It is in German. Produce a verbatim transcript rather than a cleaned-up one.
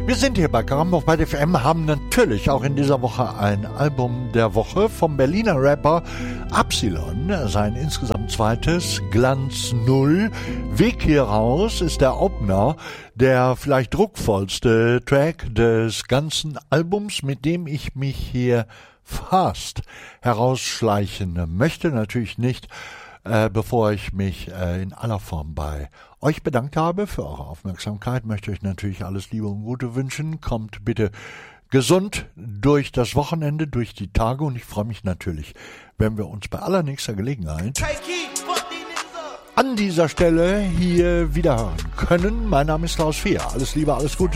Wir sind hier bei Karambach bei F M, haben natürlich auch in dieser Woche ein Album der Woche vom Berliner Rapper Absilon, sein insgesamt zweites, Glanz Null. Weg hier raus ist der Opener, der vielleicht druckvollste Track des ganzen Albums, mit dem ich mich hier fast herausschleichen möchte. Natürlich nicht, äh, bevor ich mich äh, in aller Form bei euch bedankt habe für eure Aufmerksamkeit, möchte euch natürlich alles Liebe und Gute wünschen. Kommt bitte gesund durch das Wochenende, durch die Tage und ich freue mich natürlich, wenn wir uns bei allernächster Gelegenheit an dieser Stelle hier wieder hören können. Mein Name ist Klaus Fehr. Alles Liebe, alles Gute.